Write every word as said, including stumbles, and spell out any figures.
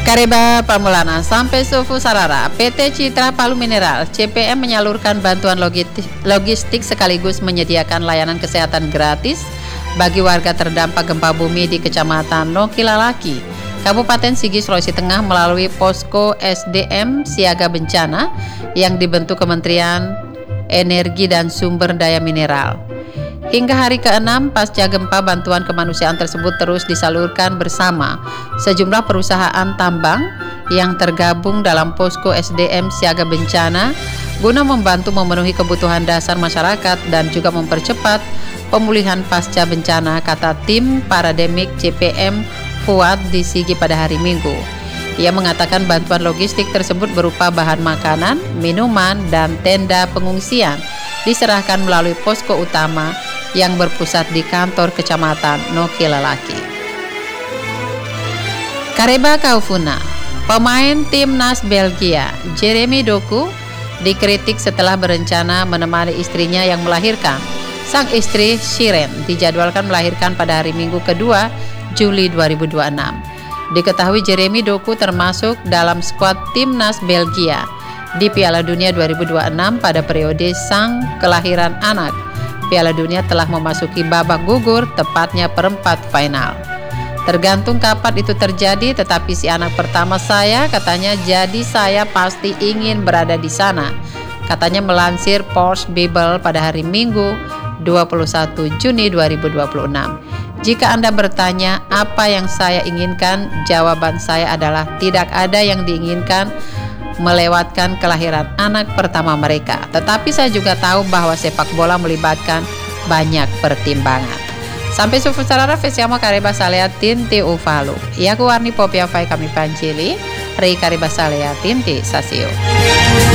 Kareba Pamulana sampai Sufu Sarara, P T Citra Palu Mineral, C P M menyalurkan bantuan logistik, logistik sekaligus menyediakan layanan kesehatan gratis bagi warga terdampak gempa bumi di Kecamatan Nokilalaki, Kabupaten Sigi, Sulawesi Tengah melalui Posko S D M Siaga Bencana yang dibentuk Kementerian Energi dan Sumber Daya Mineral. Hingga hari keenam pasca gempa, bantuan kemanusiaan tersebut terus disalurkan bersama sejumlah perusahaan tambang yang tergabung dalam Posko S D M Siaga Bencana guna membantu memenuhi kebutuhan dasar masyarakat dan juga mempercepat pemulihan pasca bencana, kata tim Parademik C P M Fuad di Sigi pada hari Minggu. Ia mengatakan bantuan logistik tersebut berupa bahan makanan, minuman, dan tenda pengungsian diserahkan melalui posko utama yang berpusat di kantor Kecamatan Nokilalaki. Kareba Kaufuna, pemain timnas Belgia Jeremy Doku dikritik setelah berencana menemani istrinya yang melahirkan. Sang istri Shiren dijadwalkan melahirkan pada hari Minggu kedua Juli dua ribu dua puluh enam. Diketahui Jeremy Doku termasuk dalam skuad timnas Belgia di Piala Dunia dua ribu dua puluh enam pada periode sang kelahiran anak. Piala Dunia telah memasuki babak gugur, tepatnya perempat final. Tergantung kapan itu terjadi, tetapi si anak pertama saya, katanya, jadi saya pasti ingin berada di sana. Katanya melansir Porsche Bible pada hari Minggu dua puluh satu Juni dua ribu dua puluh enam. Jika Anda bertanya apa yang saya inginkan, jawaban saya adalah tidak ada yang diinginkan melewatkan kelahiran anak pertama mereka. Tetapi saya juga tahu bahwa sepak bola melibatkan banyak pertimbangan. Sampai sufu sarara fesiamo kareba salea tinti ufalu. Iaku warni popia fai kami pancili. Rei kareba salea tinti sasio.